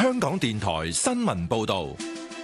香港電台新聞報道。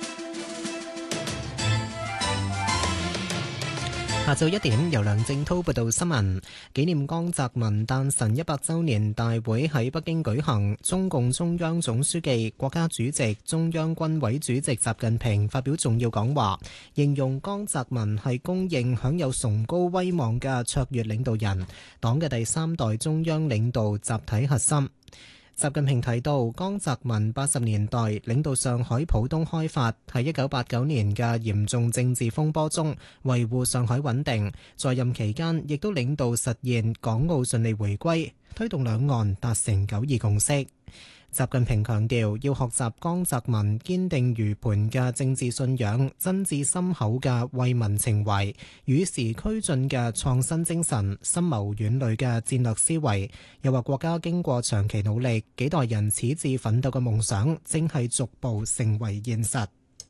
下晝1點，由梁正濤報道新聞。紀念江澤民誕辰100週年大會喺北京舉行，中共中央總書記、國家主席、中央軍委主席習近平發表重要講話，形容江澤民係公認享有崇高威望嘅卓越領導人，黨嘅第3代中央領導集體核心。習近平提到，江澤民80年代領導上海浦東開發，喺1989年嘅嚴重政治風波中維護上海穩定，在任期間亦都領導實現港澳順利回歸，推動兩岸達成9·2共識。習近平強調，要學習江澤民堅定如磐嘅政治信仰、真摯深厚嘅為民情懷、與時俱進嘅創新精神、深謀遠慮嘅戰略思維。又話國家經過長期努力，幾代人矢志奮鬥嘅夢想，正係逐步成為現實。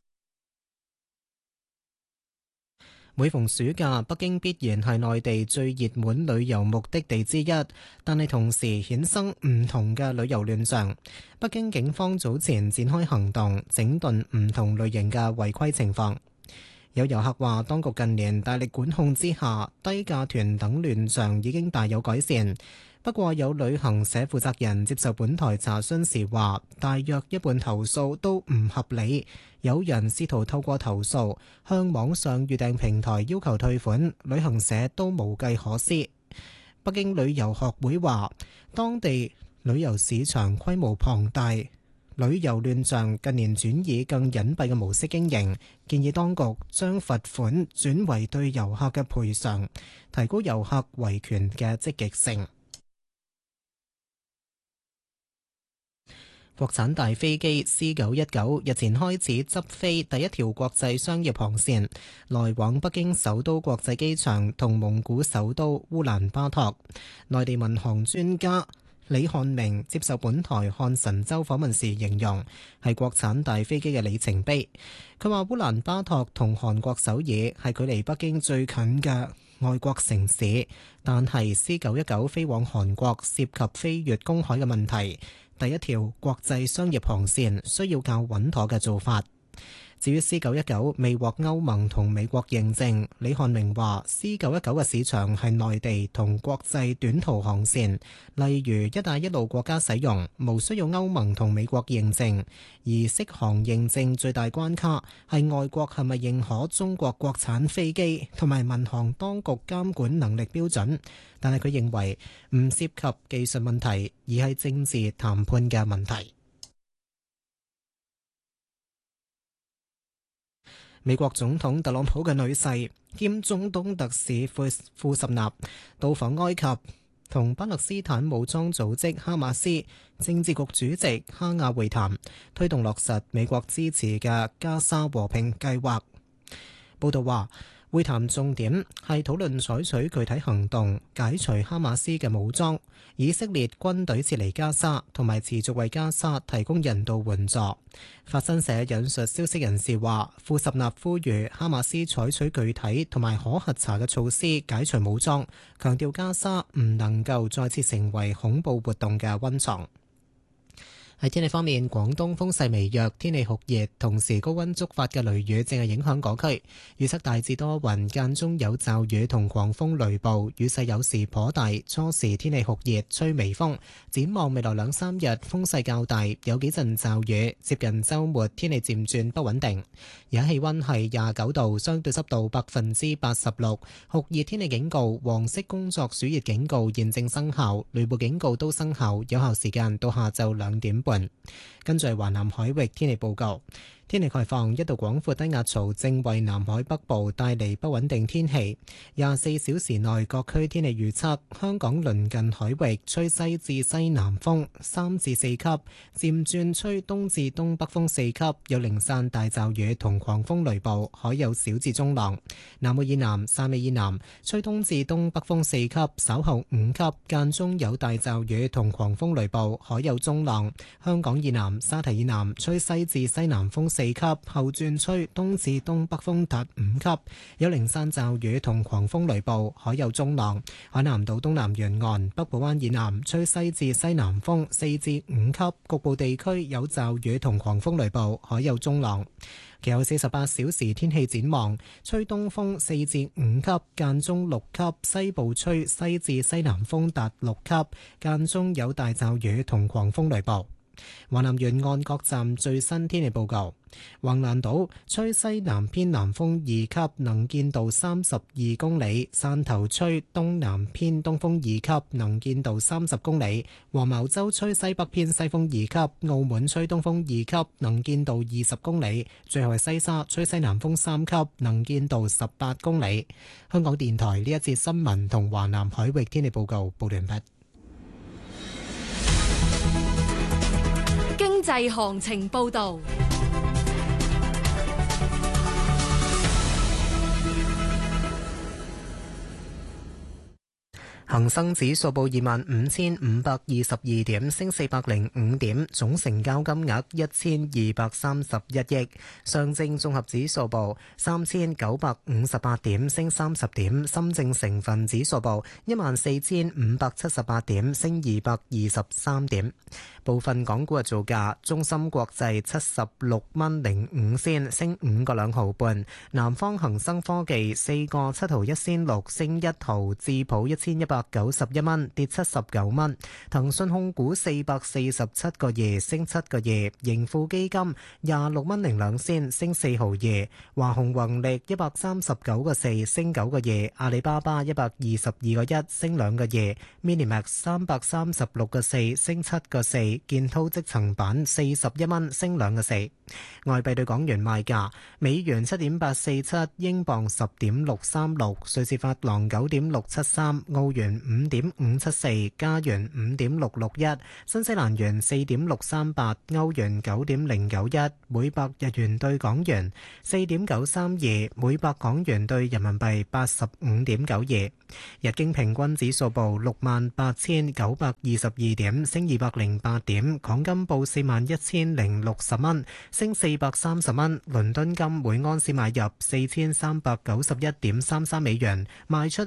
每逢暑假，北京必然係內地最熱門旅遊目的地之一，但係同時衍生唔同嘅旅遊亂象。北京警方早前展開行動，整頓唔同類型嘅違規情況。有遊客話，當局近年大力管控之下，低價團等亂象已經大有改善。不過有旅行社負責人接受本台查詢時話，大約一半投訴都唔合理，有人試圖透過投訴向網上預訂平台要求退款，旅行社都無計可施。北京旅遊學會話，當地旅遊市場規模龐大，旅遊亂象近年轉以更隱蔽嘅模式經營，建議當局將罰款轉為對遊客嘅賠償，提高遊客維權嘅積極性。國產大飛機 C919 日前開始執飛第一條國際商業航線，來往北京首都國際機場同蒙古首都烏蘭巴托。內地民航專家李漢明接受本台漢神州訪問時形容，係國產大飛機嘅里程碑。佢話烏蘭巴托同韓國首爾係距離北京最近嘅外國城市，但係 C919 飛往韓國涉及飛越公海嘅問題，第一條國際商業航線需要較穩妥嘅做法。至於 C919 未獲歐盟同美國認證，李漢明話 C919 嘅市場係內地同國際短途航線，例如一帶一路國家使用，無需要歐盟同美國認證。而適航認證最大關卡係外國係咪認可中國國產飛機同埋民航當局監管能力標準，但係佢認為唔涉及技術問題，而係政治談判嘅問題。美國總統特朗普嘅女婿兼中東特使庫什納到訪埃及，同巴勒斯坦武裝組織哈馬斯政治局主席哈亞會談，推動落實美國支持嘅加沙和平計劃。報道話，會談重點係討論採取具體行動解除哈馬斯嘅武裝，以色列軍隊撤離加沙，同埋持續為加沙提供人道援助。法新社引述消息人士話，庫什納呼籲哈馬斯採取具體同埋可核查嘅措施解除武裝，強調加沙唔能夠再次成為恐怖活動嘅溫床。喺天氣方面，廣東風勢微弱，天氣酷熱，同時高溫觸發嘅雷雨正係影響嗰區。預測大致多雲，間中有驟雨同狂風雷暴，雨勢有時頗大。初時天氣酷熱，吹微風。展望未來2、3日風勢較大，有幾陣驟雨。接近週末天氣漸轉不穩定。而家氣溫係29度，相對濕度86%。酷熱天氣警告、黃色工作暑熱警告現正生效，雷暴警告都生效，有效時間到下晝2點半。跟住華南海域天氣報告。天氣概況，一道廣闊低壓槽正為南海北部帶嚟不穩定天氣。24小時內各區天氣預測：香港鄰近海域吹西至西南風3至4級，漸轉吹東至東北風4級，有零散大驟雨同狂風雷暴，海有小至中浪。南澳以南、汕尾以南吹東至東北風4級，稍後5級，間中有大驟雨同狂風雷暴，海有中浪。香港以南、沙堤以南吹西至西南風4 4級，後轉吹東至東北風達5級，有零散驟雨同狂風雷暴，海有中浪。海南島東南沿岸、北部灣以南吹西至西南風4至5級，局部地區有驟雨同狂風雷暴，海有中浪。其後48小時天氣展望，吹東風4至5級，間中6級，西部吹西至西南風達6級，間中有大驟雨同狂風雷暴。華南沿岸各站最新天氣報告：橫瀾島吹西南偏南風2級，能見度32公里；汕頭吹東南偏東風2級，能見度30公里；黃茅洲吹西北偏西風2級；澳門吹東風2級，能見度20公里；最後係西沙吹西南風3級，能見度18公里。香港電台呢一節新聞同華南海域天氣報告報完畢。 經濟行情報導。 恒生指數報25,522點，升405點，總成交金額1231億。上證綜合指數報3,958點，升30點。深證成分指數報14,578點，升223點。部分港股嘅造價：中芯國際76蚊05仙，升5個2毫半；南方恒生科技4個7毫1仙6，升1毫；智普1191蚊，跌79蚊；騰訊控股447個2，升7個2；盈富基金26蚊02仙，升4毫2；華虹宏力139個4，升9個2；阿里巴巴122個1，升2個2； Minimax 336個4，升7個4；建滔積層板41蚊，升2個4。外幣對港元賣價：美元7.847，英鎊10.636，瑞士法郎9.673，澳元5.574，加元5.661，新西蘭元4.638，歐元9.091，每百日元對港元4.932，每百港元對人民幣85.92。日經平均指數報68,922點，升208點。港金報41,060蚊，升430蚊。倫敦金每盎司買入4391.33美元，賣出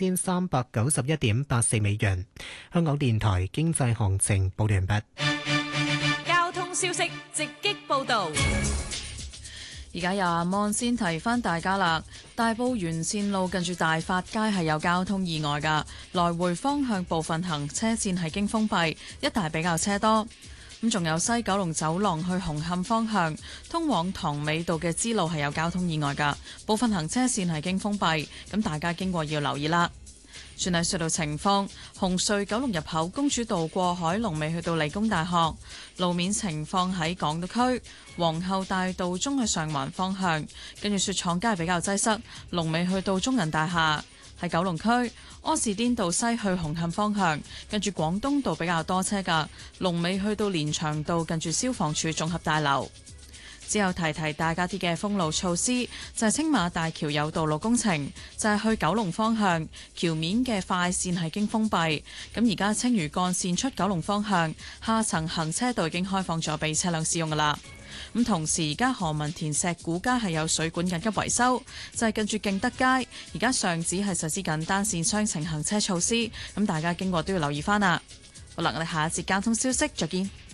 4391.84美元。香港電台經濟行情報完畢。 交通消息直擊報導。 而家由阿芒先提翻大家啦，大埔沿線路近住大發街係有交通意外㗎，來回方向部分行車線係經封閉，一帶比較車多。咁仲有西九龍走廊去紅磡方向，通往塘尾道嘅支路係有交通意外㗎，部分行車線係經封閉，咁大家經過要留意啦。轉睇隧道情況，紅隧九龍入口公主道過海龍尾去到理工大學，路面情況喺港島區皇后大道中去上環方向，跟住雪廠街比較擠塞，龍尾去到中銀大廈。喺九龍區柯士甸道西去紅磡方向，跟住廣東道比較多車㗎，龍尾去到連翔道近住消防處綜合大樓。之後提提大家啲嘅封路措施，就係青馬大橋有道路工程，就係去九龍方向橋面嘅快線係經封閉。咁而家青嶼幹線出九龍方向下層行車道已經開放咗俾車輛使用㗎啦。咁同時而家何文田石鼓街係有水管緊急維修，就係近住敬德街，而家上址係實施緊單線雙程行車措施，咁大家經過都要留意翻啦。好啦，我哋下一節交通消息再見。